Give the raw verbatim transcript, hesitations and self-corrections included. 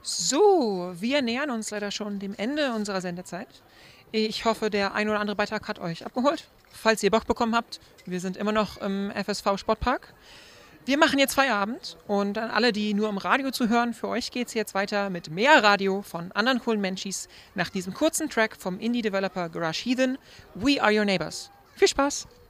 So, wir nähern uns leider schon dem Ende unserer Sendezeit. Ich hoffe, der ein oder andere Beitrag hat euch abgeholt. Falls ihr Bock bekommen habt, wir sind immer noch im F S V Sportpark. Wir machen jetzt Feierabend und an alle, die nur im Radio zuhören, für euch geht es jetzt weiter mit mehr Radio von anderen coolen Menschis nach diesem kurzen Track vom Indie-Developer Garage Heathen, We Are Your Neighbors. Viel Spaß!